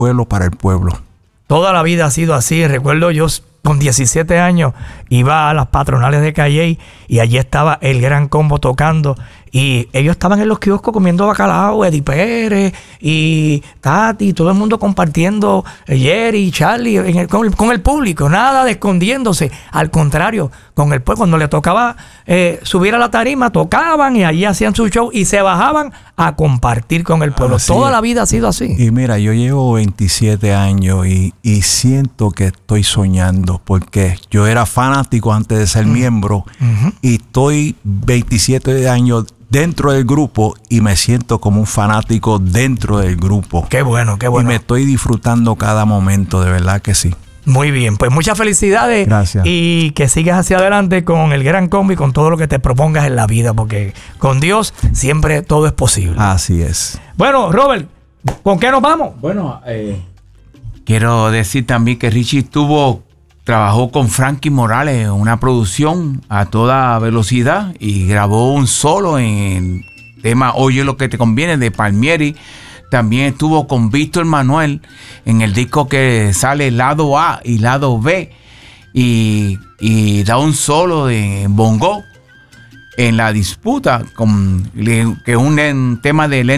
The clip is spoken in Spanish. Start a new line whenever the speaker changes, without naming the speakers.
pueblo para el pueblo.
Toda la vida ha sido así. Recuerdo yo con 17 años iba a las patronales de Calley y allí estaba el Gran Combo tocando y ellos estaban en los kioscos comiendo bacalao, Eddie Pérez y Tati, todo el mundo compartiendo, Jerry, Charlie, con el público, nada de escondiéndose, al contrario, con el pueblo, cuando le tocaba subir a la tarima, tocaban y allí hacían su show y se bajaban a compartir con el pueblo. Toda la vida ha sido así.
Y mira, yo llevo 27 años y siento que estoy soñando porque yo era fanático antes de ser miembro y estoy 27 años dentro del grupo y me siento como un fanático dentro del grupo.
Qué bueno, qué bueno.
Y me estoy disfrutando cada momento, de verdad que sí.
Muy bien, pues muchas felicidades.
Gracias.
Y que sigas hacia adelante con el Gran Combo y con todo lo que te propongas en la vida, porque con Dios siempre todo es posible.
Así es.
Bueno, Robert, ¿con qué nos vamos?
Bueno, quiero decir también que Richie trabajó con Frankie Morales en una producción a toda velocidad y grabó un solo en el tema Oye lo que te conviene de Palmieri. También estuvo con Víctor Manuel en el disco que sale lado A y lado B y da un solo de bongo en La Disputa, que es un tema de Lenny